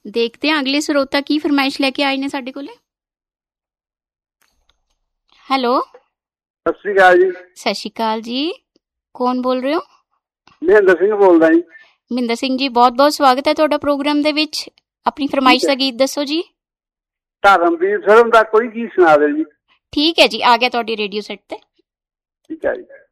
ਦੇਖਦੇ ਹਾਂ ਅਗਲੇ ਸਰੋਤਾ ਕੀ ਫਰਮਾਇਸ਼ ਲੈ ਕੇ ਆਏ ਨੇ ਸਾਡੇ ਕੋਲੇ। ਹੈਲੋ, ਸਤਿ ਸ਼੍ਰੀ ਅਕਾਲ ਜੀ। ਸਤਿ ਸ਼੍ਰੀ ਅਕਾਲ ਜੀ, ਕੌਣ ਬੋਲ ਰਹੇ ਹੋ? ਮਹਿੰਦਰ ਸਿੰਘ ਬੋਲਦਾ ਜੀ। ਮਹਿੰਦਰ ਸਿੰਘ ਜੀ, ਬਹੁਤ ਬਹੁਤ ਸਵਾਗਤ ਹੈ ਤੁਹਾਡਾ ਪ੍ਰੋਗਰਾਮ ਦੇ ਵਿੱਚ। ਆਪਣੀ ਫਰਮਾਇਸ਼ ਦਾ ਗੀਤ ਦੱਸੋ ਜੀ। ਧਰਮਵੀਰ ਫਿਲਮ ਦਾ ਕੋਈ ਗੀਤ ਸੁਣਾ ਦਿਓ ਜੀ। ਠੀਕ ਹੈ ਜੀ, ਆ ਗਿਆ ਤੁਹਾਡੀ ਰੇਡੀਓ ਸੈੱਟ ਤੇ। ਠੀਕ ਹੈ ਜੀ।